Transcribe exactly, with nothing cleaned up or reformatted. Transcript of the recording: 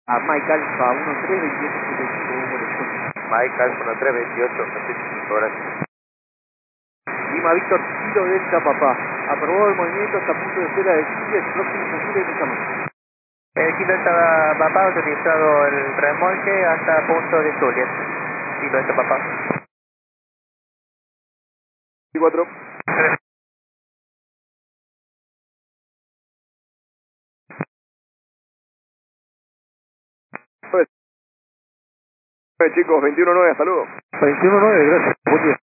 A Mike Alfa uno tres veintiocho setenta y cinco. Mike Alfa uno tres veintiocho setenta y cinco, gracias. Lima Víctor Kilo Delta Papá. Aprobado el movimiento hasta punto de espera de Chile, el próximo posible de Camargo. El Kilo Delta Papá ha utilizado el remolque hasta punto de Juliet. Kilo Delta Papá. cuatro. Chicos, veintiuno nueve, saludos. veintiuno nueve, gracias. Buen día.